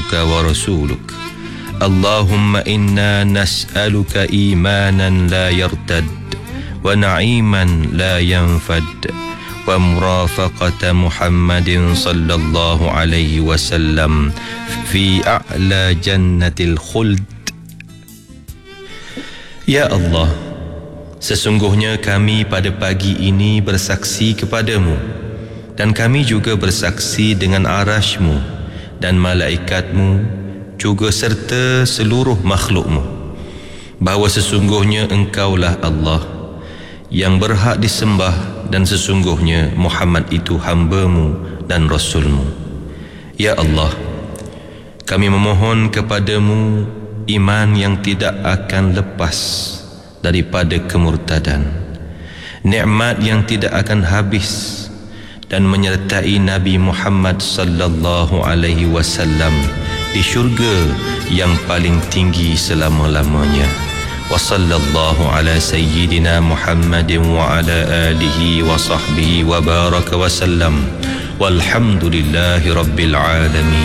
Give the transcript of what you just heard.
abduka wa rasuluk. Allahumma inna nas'aluka imanan la yartad wa na'iman la yanfad wa murafaqata Muhammadin sallallahu alaihi wasallam fi a'la jannatil khuld. Ya Allah, sesungguhnya kami pada pagi ini bersaksi kepadamu, dan kami juga bersaksi dengan arasy-Mu dan malaikat-Mu juga serta seluruh makhluk-Mu, bahawa sesungguhnya Engkaulah Allah yang berhak disembah, dan sesungguhnya Muhammad itu hamba-Mu dan Rasul-Mu. Ya Allah, kami memohon kepadamu iman yang tidak akan lepas daripada kemurtadan, nikmat yang tidak akan habis, dan menyertai Nabi Muhammad sallallahu alaihi wasallam di syurga yang paling tinggi selama-lamanya. Wa sallallahu ala sayyidina Muhammadin wa ala alihi wa sahbihi wa baraka wa sallam. Walhamdulillahi rabbil alamin.